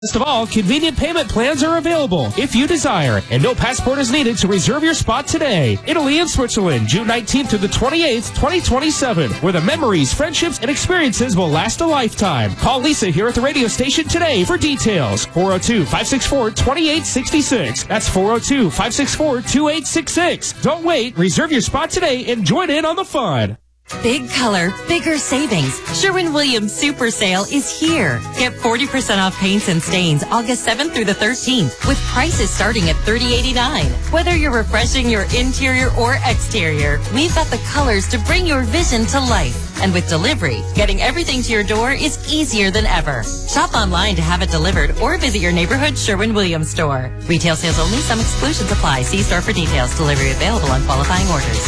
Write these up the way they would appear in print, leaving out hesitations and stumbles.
Best of all, convenient payment plans are available if you desire, and no passport is needed to reserve your spot today. Italy and Switzerland, June 19th to the 28th, 2027, where the memories, friendships, and experiences will last a lifetime. Call Lisa here at the radio station today for details. 402-564-2866. That's 402-564-2866. Don't wait. Reserve your spot today and join in on the fun. Big color, bigger savings. Sherwin-Williams Super Sale is here. Get 40% off paints and stains August 7th through the 13th with prices starting at $30.89. Whether you're refreshing your interior or exterior, we've got the colors to bring your vision to life. And with delivery, getting everything to your door is easier than ever. Shop online to have it delivered or visit your neighborhood Sherwin-Williams store. Retail sales only. Some exclusions apply. See store for details. Delivery available on qualifying orders.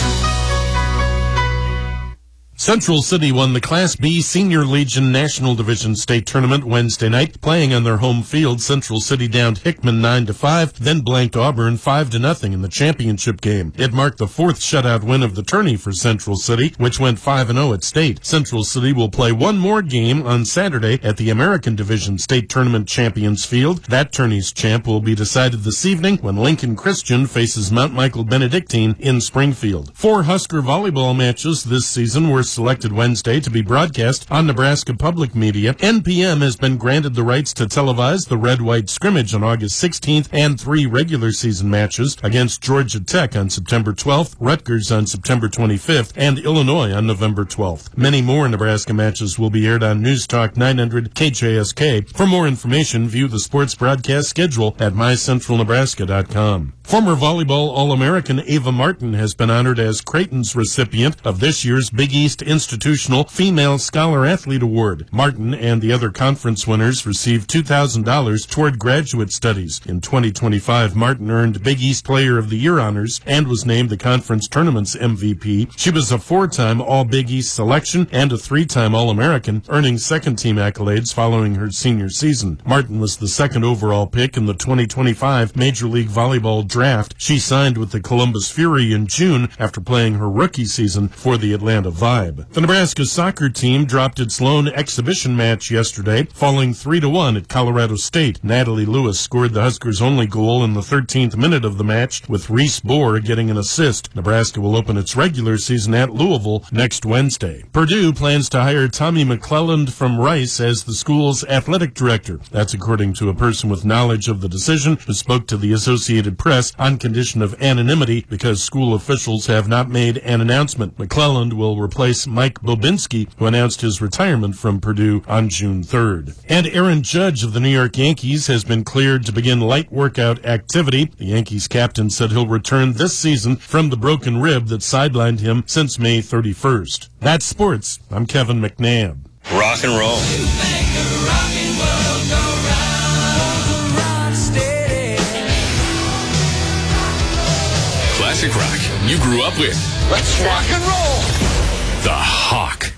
Central City won the Class B Senior Legion National Division State Tournament Wednesday night. Playing on their home field, Central City downed Hickman 9-5, then blanked Auburn 5-0 in the championship game. It marked the fourth shutout win of the tourney for Central City, which went 5-0 at state. Central City will play one more game on Saturday at the American Division State Tournament Champions Field. That tourney's champ will be decided this evening when Lincoln Christian faces Mount Michael Benedictine in Springfield. 4 Husker volleyball matches this season were selected Wednesday to be broadcast on Nebraska Public Media. NPM has been granted the rights to televise the red-white scrimmage on August 16th and 3 regular season matches against Georgia Tech on September 12th, Rutgers on September 25th, and Illinois on November 12th. Many more Nebraska matches will be aired on News Talk 900 KJSK. For more information, view the sports broadcast schedule at mycentralnebraska.com. Former volleyball All-American Ava Martin has been honored as Creighton's recipient of this year's Big East Institutional Female Scholar Athlete Award. Martin and the other conference winners received $2,000 toward graduate studies. In 2025, Martin earned Big East Player of the Year honors and was named the conference tournament's MVP. She was a 4-time All-Big East selection and a 3-time All-American, earning second-team accolades following her senior season. Martin was the second overall pick in the 2025 Major League Volleyball draft. She signed with the Columbus Fury in June after playing her rookie season for the Atlanta Vibe. The Nebraska soccer team dropped its lone exhibition match yesterday, falling 3-1 at Colorado State. Natalie Lewis scored the Huskers' only goal in the 13th minute of the match, with Reese Bohr getting an assist. Nebraska will open its regular season at Louisville next Wednesday. Purdue plans to hire Tommy McClelland from Rice as the school's athletic director. That's according to a person with knowledge of the decision who spoke to the Associated Press on condition of anonymity because school officials have not made an announcement. McClelland will replace Mike Bobinski, who announced his retirement from Purdue on June 3rd. And Aaron Judge of the New York Yankees has been cleared to begin light workout activity. The Yankees captain said he'll return this season from the broken rib that sidelined him since May 31st. That's sports. I'm Kevin McNabb. Rock and roll. Classic rock you grew up with. Let's rock and roll. The Hawk.